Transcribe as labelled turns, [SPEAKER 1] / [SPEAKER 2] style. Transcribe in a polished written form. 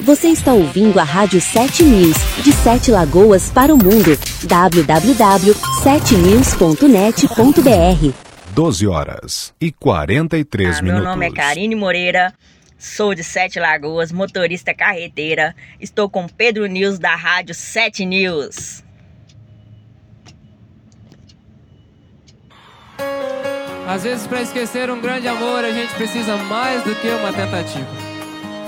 [SPEAKER 1] Você está ouvindo a Rádio 7 News, de 7 Lagoas para o mundo. www.7news.net.br
[SPEAKER 2] 12h43 minutos.
[SPEAKER 3] Meu nome é Karine Moreira, sou de 7 Lagoas, motorista carreteira. Estou com Pedro News da Rádio 7 News.
[SPEAKER 4] Às vezes, para esquecer um grande amor, a gente precisa mais do que uma tentativa.